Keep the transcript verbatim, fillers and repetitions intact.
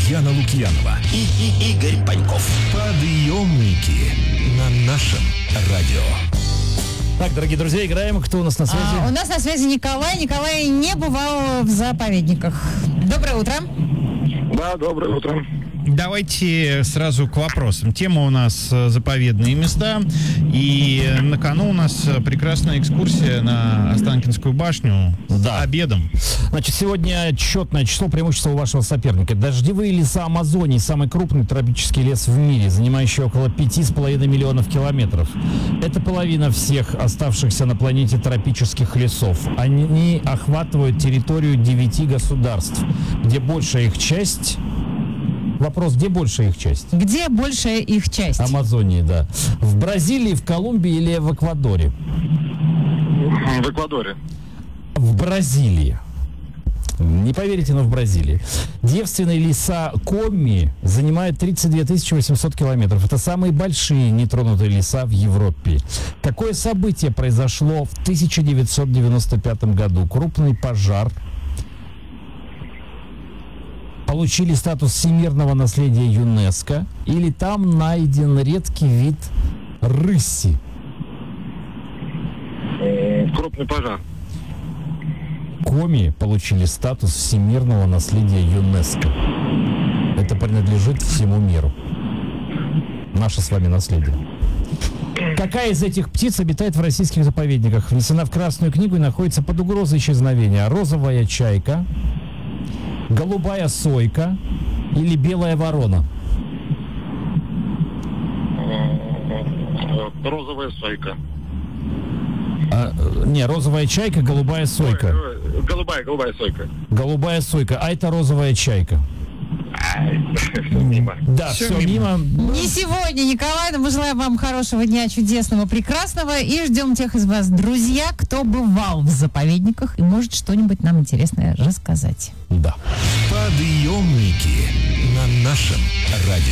Яна Лукьянова и, и Игорь Паньков. Подъемники на нашем радио. Так, дорогие друзья, играем. Кто у нас на связи? А, у нас на связи Николай. Николай не бывал в заповедниках. Доброе утро. Да, доброе утро. Давайте сразу к вопросам. Тема у нас заповедные места. И на кону у нас прекрасная экскурсия на Останкинскую башню Да. обедом. Значит, сегодня четное число преимущества у вашего соперника. Дождевые леса Амазонии, самый крупный тропический лес в мире, занимающий около пяти с половиной миллионов километров. Это половина всех оставшихся на планете тропических лесов. Они охватывают территорию девяти государств, где большая их часть... Вопрос, где большая их часть? Где большая их часть? Амазонии, да. В Бразилии, в Колумбии или в Эквадоре? В Эквадоре. В Бразилии. Не поверите, но в Бразилии. Девственные леса Коми занимают тридцать две тысячи восемьсот километров. Это самые большие нетронутые леса в Европе. Какое событие произошло в тысяча девятьсот девяносто пятом году? Крупный пожар. Получили статус всемирного наследия ЮНЕСКО. Или там найден редкий вид рыси. Крупный пожар. Коми получили статус всемирного наследия ЮНЕСКО. Это принадлежит всему миру. Наше с вами наследие. Какая из этих птиц обитает в российских заповедниках? Внесена в Красную книгу и находится под угрозой исчезновения. Розовая чайка, голубая сойка или белая ворона? Розовая сойка. А, не, розовая чайка, голубая сойка. Ой, голубая, голубая сойка. Голубая сойка, а это розовая чайка. Мимо. Да, Всё все, мимо. мимо. Не сегодня, Николай, но мы желаем вам хорошего дня, чудесного, прекрасного. И ждем тех из вас, друзья, кто бывал в заповедниках и может что-нибудь нам интересное рассказать. Да. Подъемники на нашем радио.